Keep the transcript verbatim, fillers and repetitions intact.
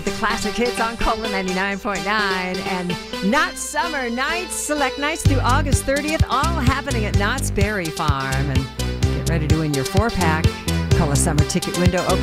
The classic hits on Cola ninety-nine point nine and Knott's Summer Nights, select nights through August thirtieth, all happening at Knott's Berry Farm. And get ready to win your four-pack. Cola Summer ticket window open